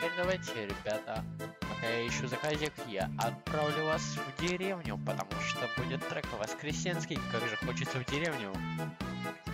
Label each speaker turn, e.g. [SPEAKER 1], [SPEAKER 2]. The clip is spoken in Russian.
[SPEAKER 1] теперь давайте, ребята, пока я ищу заказик, я отправлю вас в деревню, потому что будет трек Воскресенский, как же хочется в деревню.